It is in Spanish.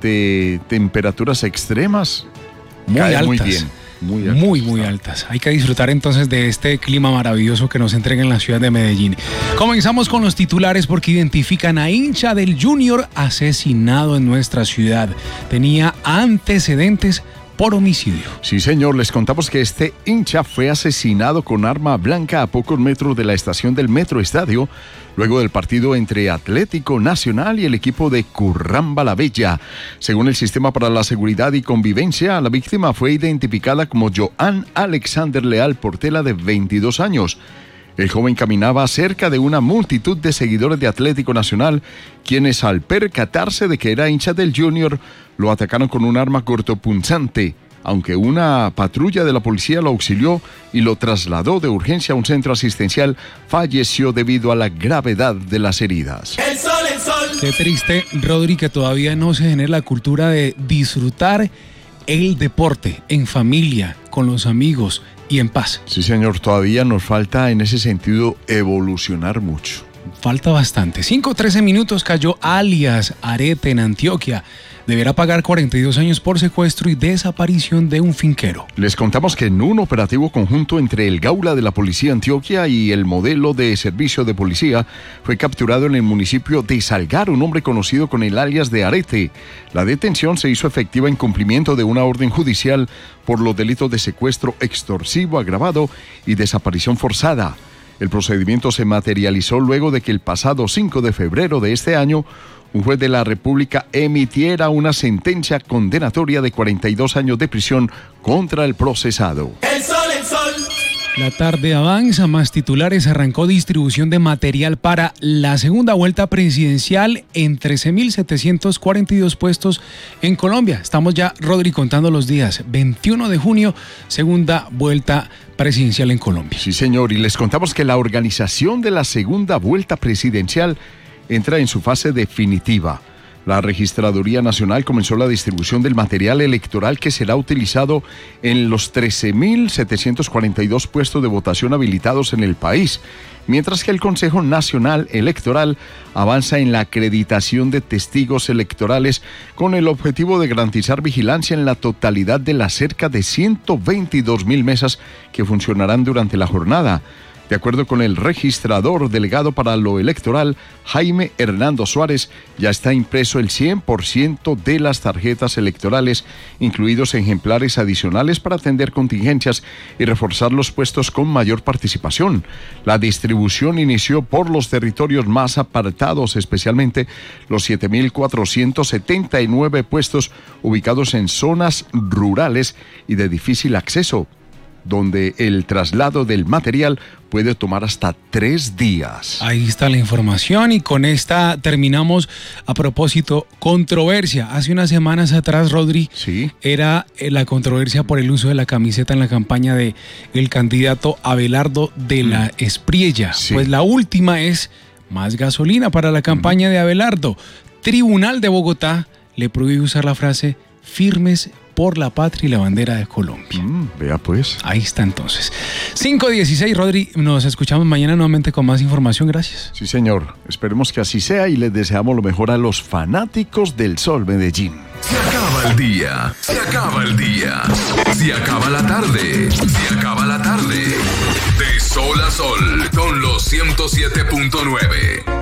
de temperaturas extremas. Muy altas. Muy bien. Muy altas. Hay que disfrutar entonces de este clima maravilloso que nos entrega en la ciudad de Medellín. Comenzamos con los titulares porque identifican a hincha del Junior asesinado en nuestra ciudad. Tenía antecedentes por homicidio. Sí, señor, les contamos que este hincha fue asesinado con arma blanca a pocos metros de la estación del Metro Estadio, luego del partido entre Atlético Nacional y el equipo de Curramba la Bella. Según el Sistema para la Seguridad y Convivencia, la víctima fue identificada como Joan Alexander Leal Portela, de 22 años. El joven caminaba cerca de una multitud de seguidores de Atlético Nacional, quienes al percatarse de que era hincha del Junior, lo atacaron con un arma cortopunzante, aunque una patrulla de la policía lo auxilió y lo trasladó de urgencia a un centro asistencial, falleció debido a la gravedad de las heridas. El sol. Qué triste, Rodri, que todavía no se genera la cultura de disfrutar el deporte en familia, con los amigos y en paz. Sí, señor, todavía nos falta en ese sentido evolucionar mucho. Falta bastante. 5:13 minutos cayó alias Arete en Antioquia. Deberá pagar 42 años por secuestro y desaparición de un finquero. Les contamos que en un operativo conjunto entre el Gaula de la Policía Antioquia y el Modelo de Servicio de Policía, fue capturado en el municipio de Salgar un hombre conocido con el alias de Arete. La detención se hizo efectiva en cumplimiento de una orden judicial por los delitos de secuestro extorsivo agravado y desaparición forzada. El procedimiento se materializó luego de que el pasado 5 de febrero de este año, un juez de la República emitiera una sentencia condenatoria de 42 años de prisión contra el procesado. El sol. La tarde avanza, más titulares. Arrancó distribución de material para la segunda vuelta presidencial en 13.742 puestos en Colombia. Estamos ya, Rodri, contando los días. 21 de junio, segunda vuelta presidencial en Colombia. Sí, señor, y les contamos que la organización de la segunda vuelta presidencial entra en su fase definitiva. La Registraduría Nacional comenzó la distribución del material electoral que será utilizado en los 13.742 puestos de votación habilitados en el país, mientras que el Consejo Nacional Electoral avanza en la acreditación de testigos electorales con el objetivo de garantizar vigilancia en la totalidad de las cerca de 122.000 mesas que funcionarán durante la jornada. De acuerdo con el registrador delegado para lo electoral, Jaime Hernando Suárez, ya está impreso el 100% de las tarjetas electorales, incluidos ejemplares adicionales para atender contingencias y reforzar los puestos con mayor participación. La distribución inició por los territorios más apartados, especialmente los 7.479 puestos ubicados en zonas rurales y de difícil acceso, donde el traslado del material puede tomar hasta 3 días. Ahí está la información y con esta terminamos. A propósito, controversia. Hace unas semanas atrás, Rodri, sí, era la controversia por el uso de la camiseta en la campaña de el candidato Abelardo de la Espriella. Sí. Pues la última es más gasolina para la campaña de Abelardo. Tribunal de Bogotá le prohíbe usar la frase firmes por la patria y la bandera de Colombia. Vea pues. Ahí está entonces. 5:16, Rodri, nos escuchamos mañana nuevamente con más información. Gracias. Sí, señor. Esperemos que así sea y les deseamos lo mejor a los fanáticos del Sol Medellín. Se acaba el día, se acaba el día, se acaba la tarde, se acaba la tarde. De sol a sol, con los 107.9.